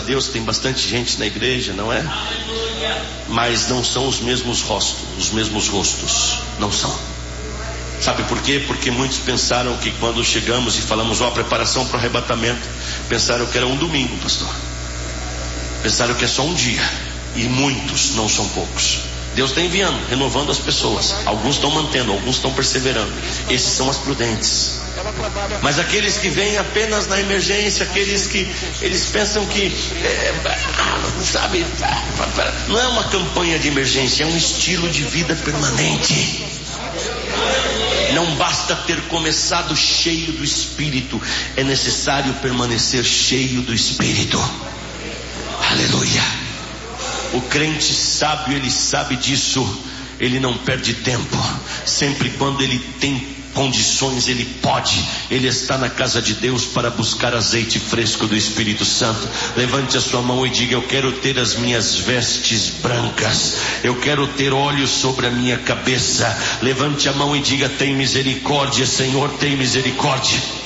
Deus, tem bastante gente na igreja, não é? Mas não são os mesmos rostos, não são. Sabe por quê? Porque muitos pensaram que quando chegamos e falamos, preparação para o arrebatamento, pensaram que era um domingo, pastor. Pensaram que é só um dia. E muitos, não são poucos. Deus está enviando, renovando as pessoas. Alguns estão mantendo, alguns estão perseverando. Esses são as prudentes. Mas aqueles que vêm apenas na emergência, aqueles que eles pensam que sabe, não é uma campanha de emergência, é um estilo de vida permanente. Não basta ter começado cheio do Espírito, é necessário permanecer cheio do Espírito. Aleluia. O crente sábio, ele sabe disso. Ele não perde tempo. Sempre quando ele tem condições, ele pode. Ele está na casa de Deus para buscar azeite fresco do Espírito Santo. Levante a sua mão e diga: eu quero ter as minhas vestes brancas, eu quero ter óleo sobre a minha cabeça. Levante a mão e diga: tem misericórdia, Senhor, tem misericórdia.